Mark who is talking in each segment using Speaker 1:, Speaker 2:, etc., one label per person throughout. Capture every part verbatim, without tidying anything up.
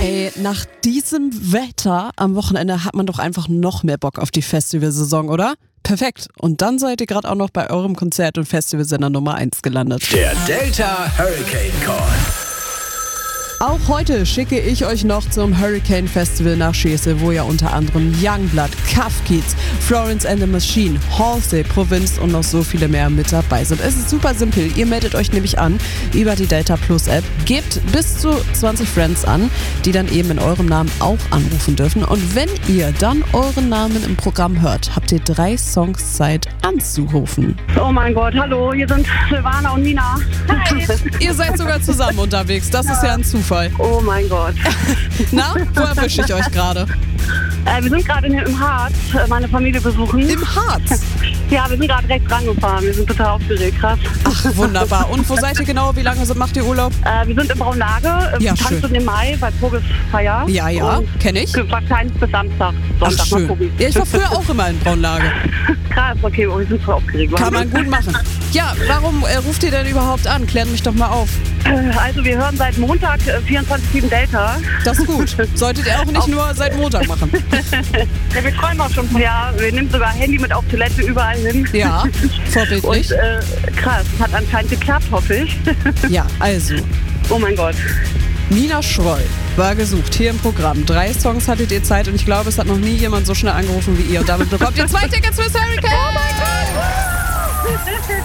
Speaker 1: Ey, nach diesem Wetter am Wochenende hat man doch einfach noch mehr Bock auf die Festivalsaison, oder? Perfekt. Und dann seid ihr gerade auch noch bei eurem Konzert- und Festivalsender Nummer eins gelandet.
Speaker 2: Der Delta Hurricane Call.
Speaker 1: Auch heute schicke ich euch noch zum Hurricane Festival nach Schesel, wo ja unter anderem Youngblood, Cuff Kids, Florence and the Machine, Halsey, Provinz und noch so viele mehr mit dabei sind. Es ist super simpel. Ihr meldet euch nämlich an über die Delta Plus App, gebt bis zu zwanzig Friends an, die dann eben in eurem Namen auch anrufen dürfen. Und wenn ihr dann euren Namen im Programm hört, habt ihr drei Songs Zeit anzurufen.
Speaker 3: Oh mein Gott, hallo, hier sind Silvana und Nina.
Speaker 1: Hi. Ihr seid sogar zusammen unterwegs, das ist ja ein Zufall.
Speaker 3: Oh mein Gott.
Speaker 1: Na, wo erwische ich euch gerade?
Speaker 3: Äh, wir sind gerade im Harz, äh, meine Familie besuchen.
Speaker 1: Im Harz?
Speaker 3: Ja, wir sind gerade rechts rangefahren. Wir sind total aufgeregt, krass.
Speaker 1: Ach, wunderbar. Und wo seid ihr genau? Wie lange macht ihr Urlaub?
Speaker 3: Äh, wir sind in Braunlage, äh,
Speaker 1: Ja,
Speaker 3: tanzen
Speaker 1: schön.
Speaker 3: im Mai bei Vogelfeier.
Speaker 1: Ja, ja, kenne ich.
Speaker 3: Wahrscheinlich bis Samstag,
Speaker 1: Ach,
Speaker 3: Sonntag, mal
Speaker 1: schön.
Speaker 3: gucken.
Speaker 1: Ja, ich war früher auch immer in Braunlage.
Speaker 3: Krass, okay, oh, wir sind voll aufgeregt.
Speaker 1: Kann man gut machen. Ja, warum äh, ruft ihr denn überhaupt an? Klärt mich doch mal auf.
Speaker 3: Äh, Also wir hören seit Montag äh, vierundzwanzig sieben Delta.
Speaker 1: Das ist gut. Solltet ihr auch nicht nur seit Montag machen.
Speaker 3: Ja, wir träumen auch schon von. Ja, wir nehmen sogar Handy mit auf Toilette überall hin.
Speaker 1: Ja,
Speaker 3: Und
Speaker 1: vorbildlich.
Speaker 3: äh, krass, hat anscheinend geklappt, hoffe ich.
Speaker 1: Ja, also,
Speaker 3: Oh mein Gott.
Speaker 1: Nina Schroll war gesucht hier im Programm. Drei Songs hattet ihr Zeit und ich glaube, es hat noch nie jemand so schnell angerufen wie ihr. Und damit bekommt ihr zwei Tickets fürs Hurricane. Oh mein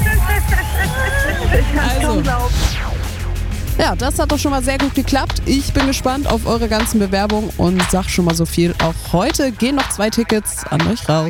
Speaker 1: Gott! Also, ja, das hat doch schon mal sehr gut geklappt. Ich bin gespannt auf eure ganzen Bewerbungen und sag schon mal so viel. Auch heute gehen noch zwei Tickets an euch raus.